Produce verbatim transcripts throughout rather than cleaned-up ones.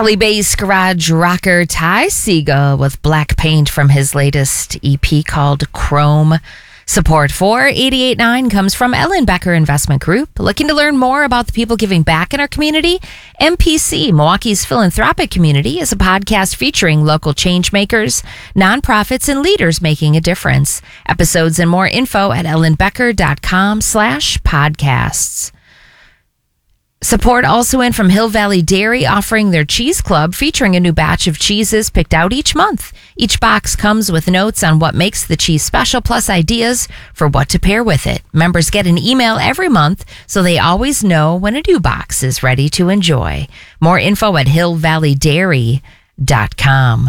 Cali-based garage rocker Ty Segall with black paint from his latest E P called Chrome. Support for eighty-eight point nine comes from Ellen Becker Investment Group. Looking to learn more about the people giving back in our community? M P C, Milwaukee's philanthropic community, is a podcast featuring local change makers, nonprofits, and leaders making a difference. Episodes and more info at ellenbecker.com slash podcasts. Support also in from Hill Valley Dairy, offering their cheese club featuring a new batch of cheeses picked out each month. Each box comes with notes on what makes the cheese special, plus ideas for what to pair with it. Members get an email every month, so they always know when a new box is ready to enjoy. More info at hill valley dairy dot com.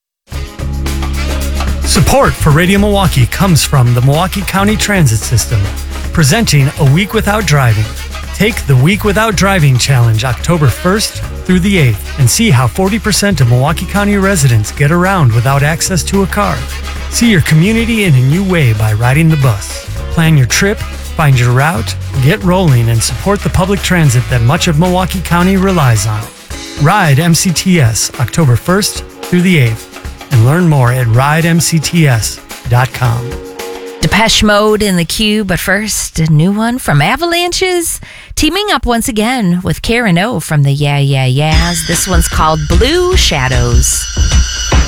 Support for Radio Milwaukee comes from the Milwaukee County Transit System, presenting A Week Without Driving. Take the Week Without Driving Challenge October first through the eighth and see how forty percent of Milwaukee County residents get around without access to a car. See your community in a new way by riding the bus. Plan your trip, find your route, get rolling, and support the public transit that much of Milwaukee County relies on. Ride M C T S October first through the eighth and learn more at ride m c t s dot com. Depeche Mode in the queue, but first, a new one from Avalanches, teaming up once again with Karen O from the Yeah Yeah Yeahs. This one's called Blue Shadows.